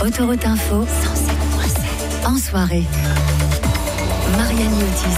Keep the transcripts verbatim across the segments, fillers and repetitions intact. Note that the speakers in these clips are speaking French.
Autoroute Info, cent sept virgule sept. En soirée, Marianne Yotis.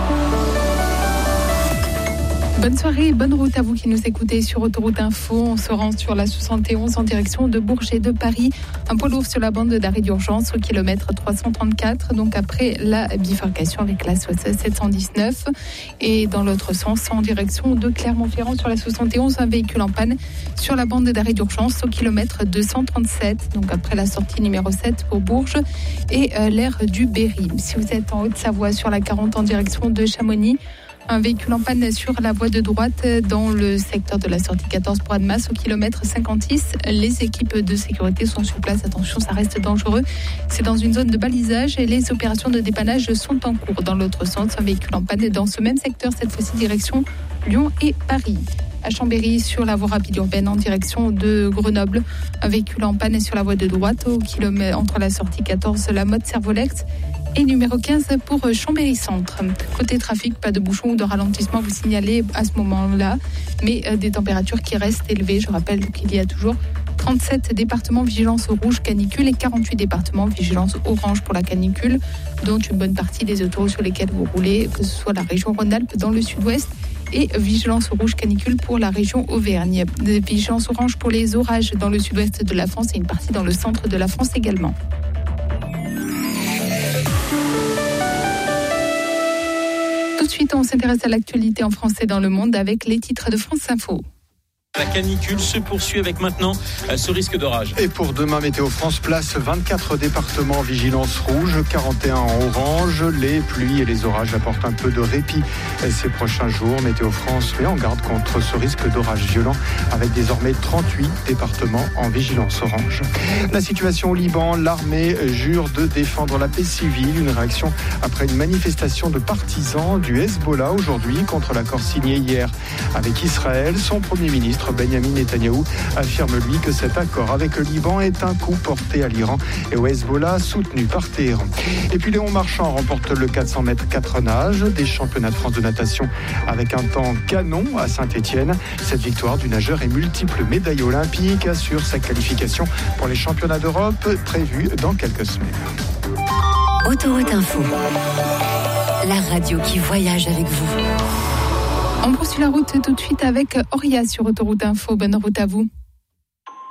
Bonne soirée et bonne route à vous qui nous écoutez sur Autoroute Info. On se rend sur la soixante et onze en direction de Bourges et de Paris. Un poids lourd sur la bande d'arrêt d'urgence au kilomètre trois cent trente-quatre, donc après la bifurcation avec la sept cent dix-neuf. Et dans l'autre sens, en direction de Clermont-Ferrand sur la soixante et onze, un véhicule en panne sur la bande d'arrêt d'urgence au kilomètre deux cent trente-sept, donc après la sortie numéro sept pour Bourges et euh, l'aire du Berry. Si vous êtes en Haute-Savoie sur la quarante en direction de Chamonix, un véhicule en panne sur la voie de droite dans le secteur de la sortie quatorze pour Annemasse au kilomètre cinquante-six. Les équipes de sécurité sont sur place. Attention, ça reste dangereux. C'est dans une zone de balisage et les opérations de dépannage sont en cours. Dans l'autre sens, un véhicule en panne dans ce même secteur, cette fois-ci direction Lyon et Paris. À Chambéry, sur la voie rapide urbaine en direction de Grenoble, un véhicule en panne sur la voie de droite au kilomètre entre la sortie quatorze, la mode Servolex, et numéro quinze pour Chambéry Centre. Côté trafic, pas de bouchons ou de ralentissement vous signalez à ce moment-là, mais des températures qui restent élevées. Je rappelle qu'il y a toujours trente-sept départements vigilance rouge canicule et quarante-huit départements vigilance orange pour la canicule, dont une bonne partie des autoroutes sur lesquelles vous roulez, que ce soit la région Rhône-Alpes dans le sud-ouest, et vigilance rouge canicule pour la région Auvergne. Vigilance orange pour les orages dans le sud-ouest de la France et une partie dans le centre de la France également. Tout de suite, on s'intéresse à l'actualité en français dans le monde avec les titres de France Info. La canicule se poursuit avec maintenant ce risque d'orage. Et pour demain, Météo France place vingt-quatre départements en vigilance rouge, quarante et un en orange. Les pluies et les orages apportent un peu de répit ces prochains jours. Météo France met en garde contre ce risque d'orage violent avec désormais trente-huit départements en vigilance orange. La situation au Liban, l'armée jure de défendre la paix civile. Une réaction après une manifestation de partisans du Hezbollah aujourd'hui contre l'accord signé hier avec Israël. Son premier ministre Benjamin Netanyahou affirme lui que cet accord avec le Liban est un coup porté à l'Iran et au Hezbollah soutenu par Téhéran. Et puis Léon Marchand remporte le quatre cents mètres quatre nages des championnats de France de natation avec un temps canon à Saint-Étienne. Cette victoire du nageur et multiple médaille olympique assure sa qualification pour les championnats d'Europe prévus dans quelques semaines. Autoroute Info, la radio qui voyage avec vous. On poursuit la route tout de suite avec Auria sur Autoroute Info. Bonne route à vous.